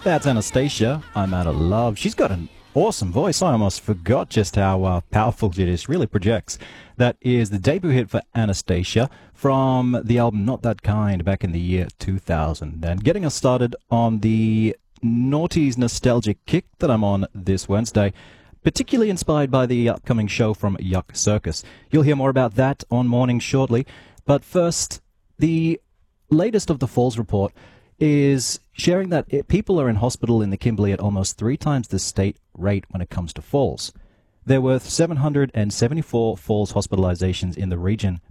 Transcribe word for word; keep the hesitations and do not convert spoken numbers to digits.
That's Anastacia. I'm out of love. She's got an awesome voice. I almost forgot just how uh, powerful it is. Really projects. That is the debut hit for Anastacia from the album Not That Kind back in the year two thousand. And getting us started on the noughties nostalgic kick that I'm on this Wednesday, particularly inspired by the upcoming show from Yuck Circus. You'll hear more about that on Morning shortly. But first, the latest of the Falls report is sharing that it, people are in hospital in the Kimberley at almost three times the state rate when it comes to falls. There were seven hundred seventy-four falls hospitalizations in the region